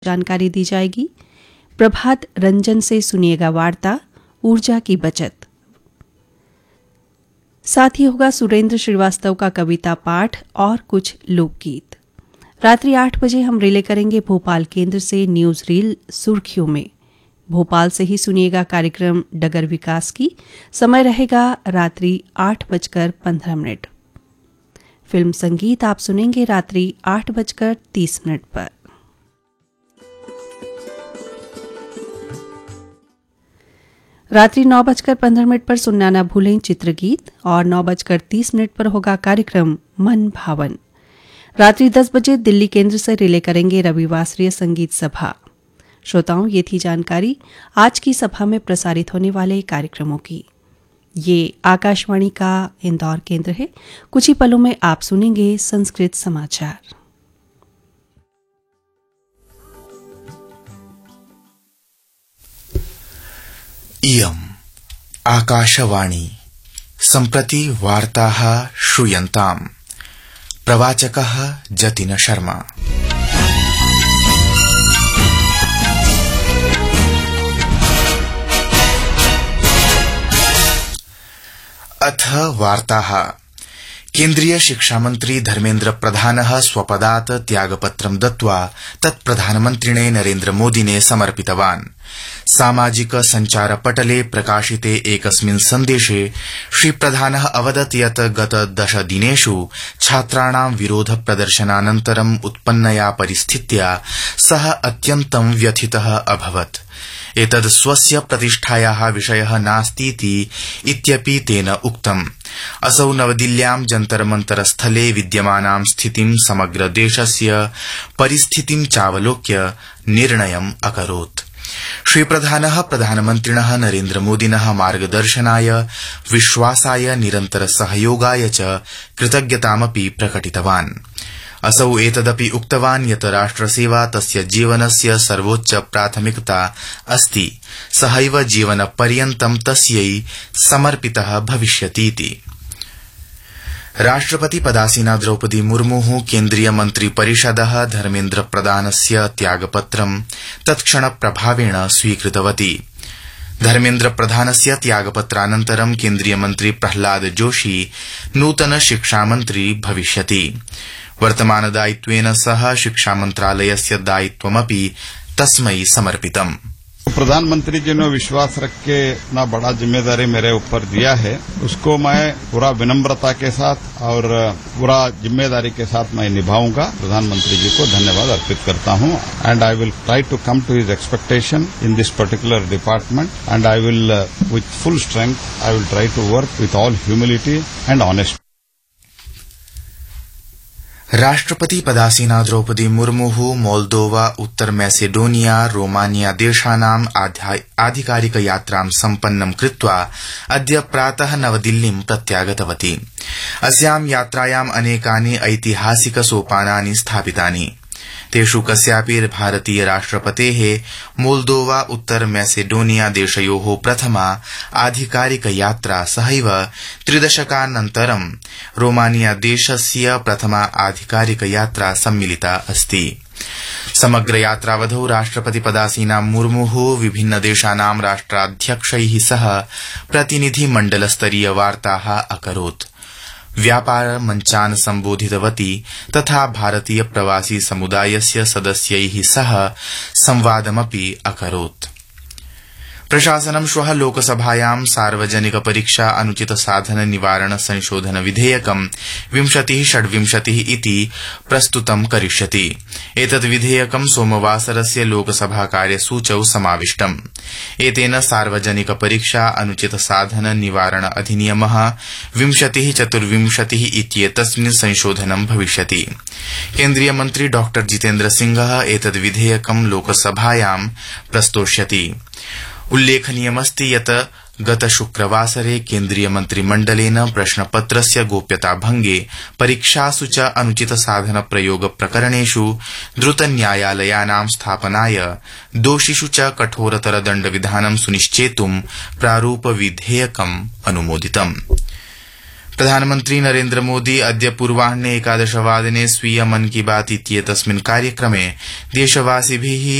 जानकारी दी जाएगी। प्रभात रंजन से सुनिएगा वार्ता ऊर्जा की बचत। साथ ही होगा सुरेंद्र श्रीवास्तव का कविता पाठ और कुछ लोकगीत। रात्रि 8 बजे हम रिले करेंगे भोपाल केंद्र से न्यूज रील सुर्खियों में। भोपाल से ही सुनिएगा कार्यक्रम डगर विकास की। समय रहेगा रात्रि 8:15। फिल्म संगीत आप सुनेंगे रात्रि 8:30 पर। रात्रि 9:15 पर सुनना न भूलें चित्रगीत और 9:30 पर होगा कार्यक्रम मन भावन। रात्रि 10 बजे दिल्ली केंद्र से रिले करेंगे रविवासरीय संगीत सभा। श्रोताओं, ये थी जानकारी आज की सभा में प्रसारित होने वाले कार्यक्रमों की। ये आकाशवाणी का इंदौर केंद्र है। कुछ ही पलों में आप सुनेंगे संस्कृत समाचार। इयम् आकाशवाणी सम्प्रति वार्ताः श्रूयन्ताम्। प्रवाचकः जतिन शर्मा। अथ वार्ताः। केन्द्रीय शिक्षा मंत्री धर्मेन्द्र प्रधानः स्वपदात् त्यागपत्रं दत्त्वा तत् प्रधानमन्त्रिणे नरेन्द्र मोदिने समर्पितवान्। सामाजिक संचार पटले प्रकाशिते एकस्मिन् सन्देशे श्री प्रधानः अवदत् यत् गत 10 दिनेषु छात्राणां विरोध प्रदर्शनानन्तरम् उत्पन्नया परिस्थित्या सः अत्यन्तं व्यथितः अभवत्। एतद् स्वस्य प्रतिष्ठायाः विषयः नास्तीति इत्यपि तेन उक्तम्। असौ नवदिल्ल्यां जन्तर मन्तर स्थले विद्यमानां स्थितिं समग्र देशस्य परिस्थितिं चावलोक्य निर्णयम् अकरोत्। श्री प्रधानः प्रधानमन्त्रिणः नरेन्द्र मोदिनः मार्गदर्शनाय विश्वासाय निरन्तर सहयोगाय च कृतज्ञतामपि प्रकटितवान्। असौ एतदपि उक्तवान् यत् राष्ट्रसेवा तस्य जीवनस्य सर्वोच्च प्राथमिकता अस्ति। सहैव जीवनपर्यन्तं तस्यै समर्पितः भविष्यतीति। राष्ट्रपति पदासीना द्रौपदी मुर्मुः केन्द्रीय मन्त्री परिषदः धर्मेन्द्र प्रधानस्य त्यागपत्रं तत्क्षण प्रभावेण स्वीकृतवती। धर्मेन्द्र प्रधानस्य त्यागपत्रानन्तरं केन्द्रीय मन्त्री प्रह्लाद जोशी नूतन शिक्षामन्त्री भविष्यति। वर्तमानदायित्वेन सह शिक्षा मंत्रालयस्य दायित्वमपि तस्मै समर्पितम्। प्रधानमंत्री जी ने विश्वास रख के इतना बड़ा जिम्मेदारी मेरे ऊपर दिया है, उसको मैं पूरा विनम्रता के साथ और पूरा जिम्मेदारी के साथ मैं निभाऊंगा। प्रधानमंत्री जी को धन्यवाद अर्पित करता हूं and I will try to come to his expectation in this particular department and I will with full strength I will try to work with all humility and honesty. राष्ट्रपति पदासीना द्रौपदी मुर्मुः मोल्दोवा, उत्तर मैसेडोनिया, रोमानिया देशानाम् आधिकारिक यात्रां सम्पन्नं कृत्वा अद्य प्रातः नवदिल्लीं प्रत्यागतवती। अस्यां यात्रायाम् अनेकानि ऐतिहासिक सोपानानि स्थापितानि। तेषु कस्यापि भारतीय राष्ट्रपतेः मोल्दोवा, उत्तर मैसेडोनिया देशयोः प्रथमा आधिकारिक यात्रा सहैव 3 दशकानन्तरं रोमानिया देशस्य प्रथमा आधिकारिक यात्रा सम्मिलिता अस्ति। समग्र यात्रावधौ राष्ट्रपति पदासीना मुर्मुः विभिन्न देशानां राष्ट्राध्यक्षैः सह प्रतिनिधि मण्डलस्तरीय वार्ताः अकरोत्। व्यापार मंचान् सम्बोधितवती तथा भारतीय प्रवासी समुदायस्य सदस्यैः सह संवादमपि अकरोत्। प्रशासनं श्वः लोकसभायां सार्वजनिक परीक्षा अनुचित साधन निवारण संशोधन विधेयकं 2026 इति प्रस्तुतं करिष्यति। एतद् विधेयकं सोमवासरस्य लोकसभा कार्यसूचौ समाविष्टम्। एतेन सार्वजनिक परीक्षा अनुचित साधन निवारण अधिनियमः 2024 इत्येतस्मिन् संशोधनं भविष्यति। केन्द्रीय मन्त्री डॉ जितेन्द्र सिंहः एतद् विधेयकं लोकसभायां प्रस्तोष्यति। उल्लेखनीयमस्ति यत् गत शुक्रवासरे केन्द्रीय मन्त्रिमण्डलेन प्रश्नपत्रस्य गोप्यता भंगे परीक्षासु च अनुचित साधन प्रयोग प्रकरणेषु द्रुत न्यायालयानां स्थापनाय दोषिषु च कठोरतर दण्डविधानं सुनिश्चेतुं प्रारूप विधेयकम् अनुमोदितम्। प्रधानमन्त्री नरेन्द्र मोदी अद्य पूर्वाह्ने 11:15 स्वीय मन की बात इत्येतस्मिन् कार्यक्रमे देशवासिभिः